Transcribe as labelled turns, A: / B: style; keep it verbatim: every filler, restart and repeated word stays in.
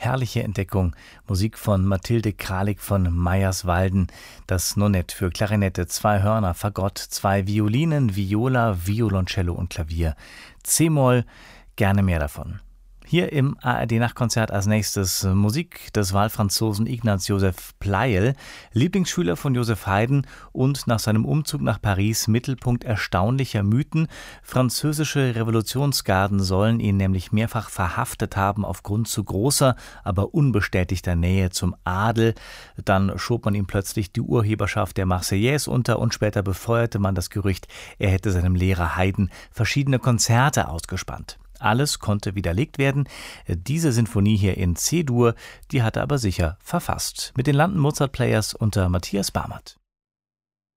A: herrliche Entdeckung. Musik von Mathilde Kralik von Meyerswalden. Das Nonett für Klarinette, zwei Hörner, Fagott, zwei Violinen, Viola, Violoncello und Klavier. C-Moll, gerne mehr davon. Hier im A R D-Nachtkonzert als nächstes Musik des Wahlfranzosen Ignaz Joseph Pleyel, Lieblingsschüler von Joseph Haydn und nach seinem Umzug nach Paris Mittelpunkt erstaunlicher Mythen. Französische Revolutionsgarden sollen ihn nämlich mehrfach verhaftet haben aufgrund zu großer, aber unbestätigter Nähe zum Adel. Dann schob man ihm plötzlich die Urheberschaft der Marseillaise unter und später befeuerte man das Gerücht, er hätte seinem Lehrer Haydn verschiedene Konzerte ausgespannt. Alles konnte widerlegt werden. Diese Sinfonie hier in C-Dur, die hat er aber sicher verfasst. Mit den London Mozart Players unter Matthias Barmert.